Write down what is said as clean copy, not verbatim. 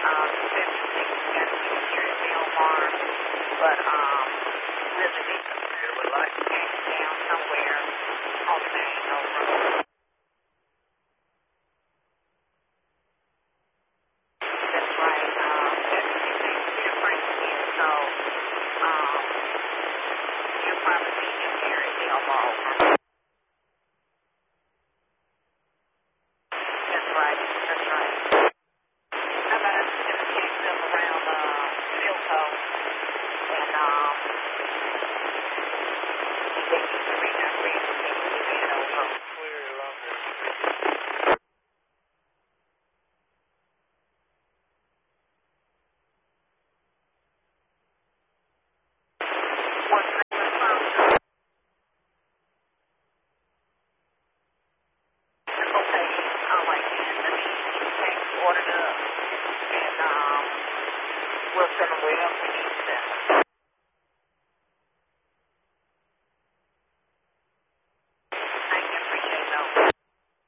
56 got to get here at Delmar, but really they came down somewhere on the main road. That's right. That's different. And so you'll probably see him here at Delmar. That's right. That's right. How about us just get them around Silco and they get the arena ready to get over. Clear along there. What's the response? Okay, all right then. Let me get the taxi ordered up and we'll send them wherever we need.